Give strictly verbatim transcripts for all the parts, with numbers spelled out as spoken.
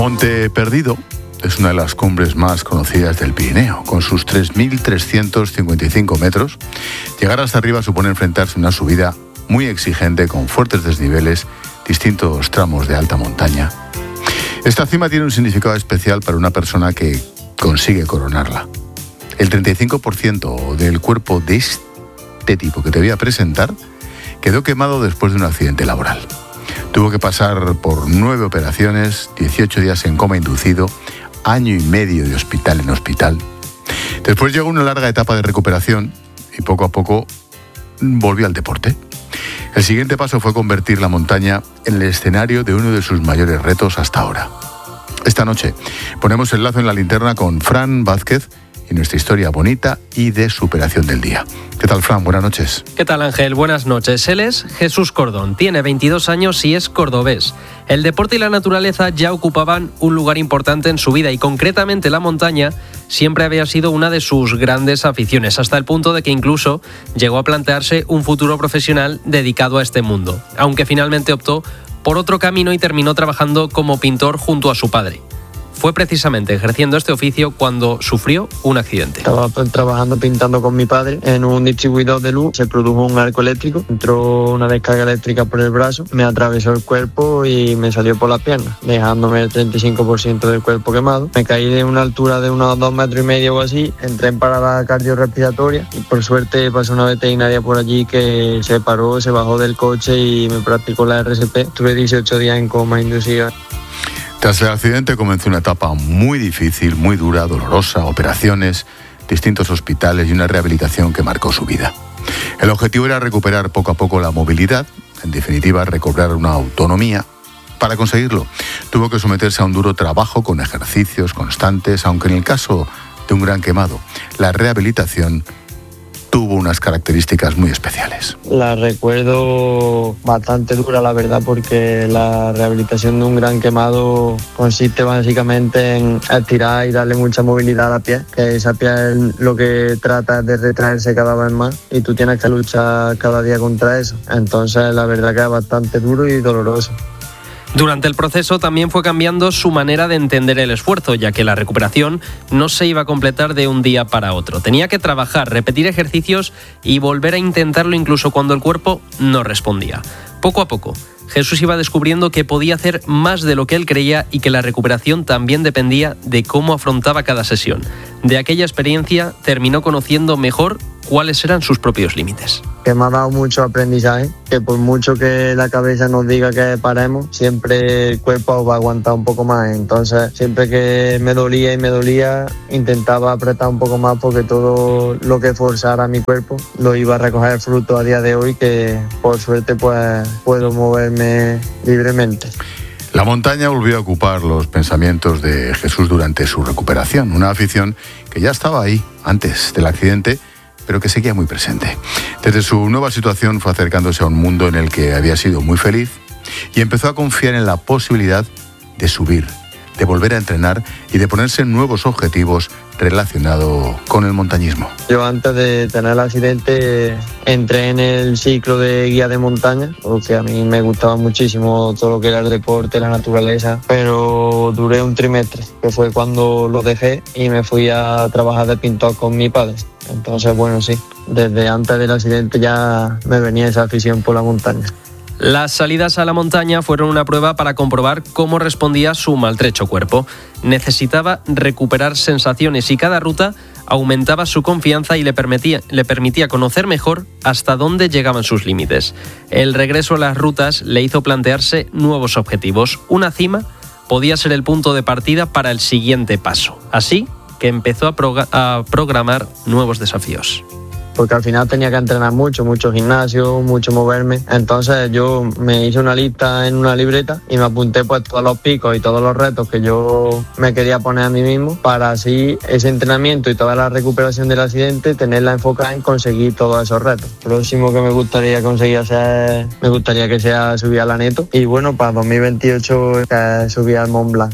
Monte Perdido es una de las cumbres más conocidas del Pirineo. Con sus tres mil trescientos cincuenta y cinco metros, llegar hasta arriba supone enfrentarse a una subida muy exigente con fuertes desniveles, distintos tramos de alta montaña. Esta cima tiene un significado especial para una persona que consigue coronarla. El treinta y cinco por ciento del cuerpo de este tipo que te voy a presentar quedó quemado después de un accidente laboral. Tuvo que pasar por nueve operaciones, dieciocho días en coma inducido, año y medio de hospital en hospital. Después llegó una larga etapa de recuperación y poco a poco volvió al deporte. El siguiente paso fue convertir la montaña en el escenario de uno de sus mayores retos hasta ahora. Esta noche ponemos el lazo en la linterna con Fran Vázquez y nuestra historia bonita y de superación del día. ¿Qué tal, Fran? Buenas noches. ¿Qué tal, Ángel? Buenas noches. Él es Jesús Cordón, tiene veintidós años y es cordobés. El deporte y la naturaleza ya ocupaban un lugar importante en su vida y concretamente la montaña siempre había sido una de sus grandes aficiones, hasta el punto de que incluso llegó a plantearse un futuro profesional dedicado a este mundo, aunque finalmente optó por otro camino y terminó trabajando como pintor junto a su padre. Fue precisamente ejerciendo este oficio cuando sufrió un accidente. Estaba trabajando pintando con mi padre en un distribuidor de luz. Se produjo un arco eléctrico, entró una descarga eléctrica por el brazo, me atravesó el cuerpo y me salió por las piernas, dejándome el treinta y cinco por ciento del cuerpo quemado. Me caí de una altura de unos dos metros y medio o así, entré en parada cardiorrespiratoria y por suerte pasó una veterinaria por allí que se paró, se bajó del coche y me practicó la R C P. Tuve dieciocho días en coma inducido. Tras el accidente comenzó una etapa muy difícil, muy dura, dolorosa, operaciones, distintos hospitales y una rehabilitación que marcó su vida. El objetivo era recuperar poco a poco la movilidad, en definitiva recobrar una autonomía. Para conseguirlo, tuvo que someterse a un duro trabajo con ejercicios constantes, aunque en el caso de un gran quemado, la rehabilitación tuvo unas características muy especiales. La recuerdo bastante dura, la verdad, porque la rehabilitación de un gran quemado consiste básicamente en estirar y darle mucha movilidad a la piel, que esa piel lo que trata es de retraerse cada vez más y tú tienes que luchar cada día contra eso. Entonces, la verdad que es bastante duro y doloroso. Durante el proceso también fue cambiando su manera de entender el esfuerzo, ya que la recuperación no se iba a completar de un día para otro. Tenía que trabajar, repetir ejercicios y volver a intentarlo incluso cuando el cuerpo no respondía. Poco a poco, Jesús iba descubriendo que podía hacer más de lo que él creía y que la recuperación también dependía de cómo afrontaba cada sesión. De aquella experiencia terminó conociendo mejor cuáles eran sus propios límites. Que me ha dado mucho aprendizaje, que por mucho que la cabeza nos diga que paremos, siempre el cuerpo va a aguantar un poco más. Entonces, siempre que me dolía y me dolía, intentaba apretar un poco más porque todo lo que forzara mi cuerpo lo iba a recoger fruto a día de hoy, que por suerte pues puedo moverme libremente. La montaña volvió a ocupar los pensamientos de Jesús durante su recuperación, una afición que ya estaba ahí antes del accidente, pero que seguía muy presente. Desde su nueva situación fue acercándose a un mundo en el que había sido muy feliz y empezó a confiar en la posibilidad de subir, de volver a entrenar y de ponerse nuevos objetivos relacionados con el montañismo. Yo antes de tener el accidente entré en el ciclo de guía de montaña, porque a mí me gustaba muchísimo todo lo que era el deporte, la naturaleza, pero duré un trimestre, que fue cuando lo dejé y me fui a trabajar de pintor con mi padre. Entonces, bueno, sí, desde antes del accidente ya me venía esa afición por la montaña. Las salidas a la montaña fueron una prueba para comprobar cómo respondía su maltrecho cuerpo. Necesitaba recuperar sensaciones y cada ruta aumentaba su confianza y le permitía, le permitía conocer mejor hasta dónde llegaban sus límites. El regreso a las rutas le hizo plantearse nuevos objetivos. Una cima podía ser el punto de partida para el siguiente paso. Así que empezó a, prog- a programar nuevos desafíos. Porque al final tenía que entrenar mucho, mucho gimnasio, mucho moverme. Entonces yo me hice una lista en una libreta y me apunté pues todos los picos y todos los retos que yo me quería poner a mí mismo, para así ese entrenamiento y toda la recuperación del accidente tenerla enfocada en conseguir todos esos retos. Lo próximo que me gustaría conseguir hacer, me gustaría que sea subir a la Neto, y bueno, para dos mil veintiocho que subir al Mont Blanc.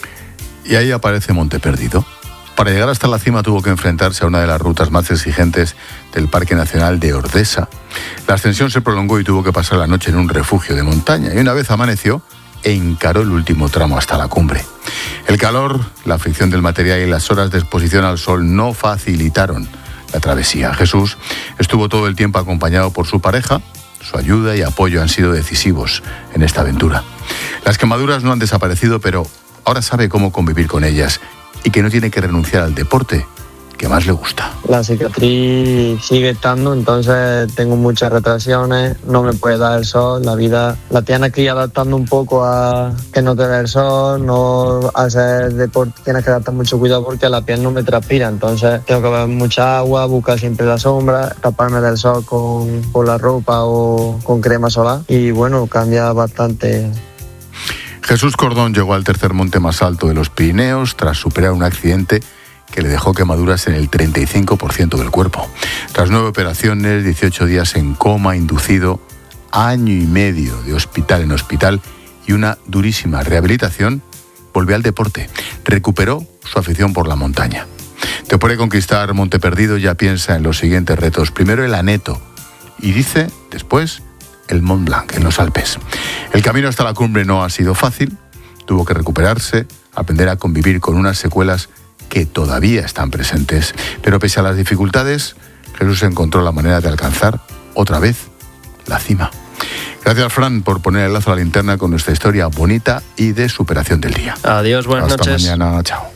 Y ahí aparece Monte Perdido. Para llegar hasta la cima tuvo que enfrentarse a una de las rutas más exigentes del Parque Nacional de Ordesa. La ascensión se prolongó y tuvo que pasar la noche en un refugio de montaña, y una vez amaneció, encaró el último tramo hasta la cumbre. El calor, la fricción del material y las horas de exposición al sol no facilitaron la travesía. Jesús estuvo todo el tiempo acompañado por su pareja. Su ayuda y apoyo han sido decisivos en esta aventura. Las quemaduras no han desaparecido, pero ahora sabe cómo convivir con ellas y que no tiene que renunciar al deporte que más le gusta. La cicatriz sigue estando, entonces tengo muchas retracciones, no me puede dar el sol, la vida la tienes que ir adaptando un poco a que no te dé el sol, no hacer deporte, tienes que dar mucho cuidado porque la piel no me transpira, entonces tengo que beber mucha agua, buscar siempre la sombra, taparme del sol con, con la ropa o con crema solar y bueno, cambia bastante. Jesús Cordón llegó al tercer monte más alto de los Pirineos tras superar un accidente que le dejó quemaduras en el treinta y cinco por ciento del cuerpo. Tras nueve operaciones, dieciocho días en coma inducido, año y medio de hospital en hospital y una durísima rehabilitación, volvió al deporte. Recuperó su afición por la montaña. Después de conquistar Monte Perdido, ya piensa en los siguientes retos. Primero el Aneto y dice, después, el Mont Blanc, en los Alpes. El camino hasta la cumbre no ha sido fácil. Tuvo que recuperarse, aprender a convivir con unas secuelas que todavía están presentes. Pero pese a las dificultades, Jesús encontró la manera de alcanzar otra vez la cima. Gracias, Fran, por poner el lazo a la linterna con nuestra historia bonita y de superación del día. Adiós, buenas Hasta noches. Hasta mañana, chao.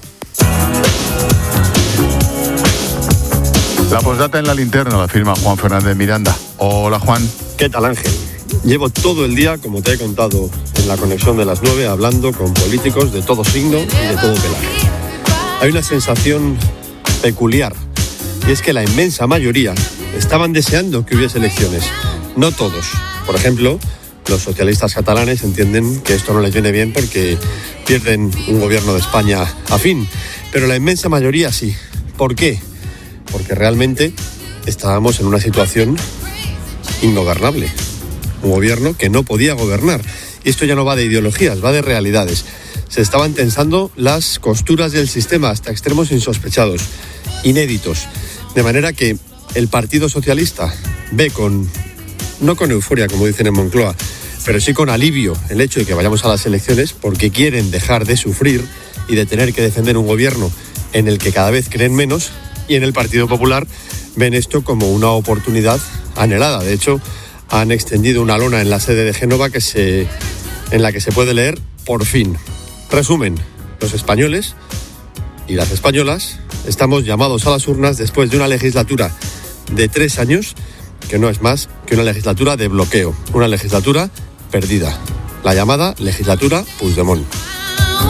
La postdata en la linterna la firma Juan Fernández Miranda. Hola, Juan. ¿Qué tal, Ángel? Llevo todo el día, como te he contado en la conexión de las nueve, hablando con políticos de todo signo y de todo pelaje. Hay una sensación peculiar, y es que la inmensa mayoría estaban deseando que hubiese elecciones. No todos. Por ejemplo, los socialistas catalanes entienden que esto no les viene bien porque pierden un gobierno de España afín. Pero la inmensa mayoría sí. ¿Por qué? Porque realmente estábamos en una situación ingobernable. Un gobierno que no podía gobernar. Y esto ya no va de ideologías, va de realidades. Se estaban tensando las costuras del sistema hasta extremos insospechados, inéditos. De manera que el Partido Socialista ve con, no con euforia como dicen en Moncloa, pero sí con alivio el hecho de que vayamos a las elecciones porque quieren dejar de sufrir y de tener que defender un gobierno en el que cada vez creen menos, y en el Partido Popular ven esto como una oportunidad anhelada. De hecho, han extendido una lona en la sede de Génova que se, en la que se puede leer por fin. Resumen, los españoles y las españolas estamos llamados a las urnas después de una legislatura de tres años que no es más que una legislatura de bloqueo, una legislatura perdida, la llamada legislatura Puigdemont.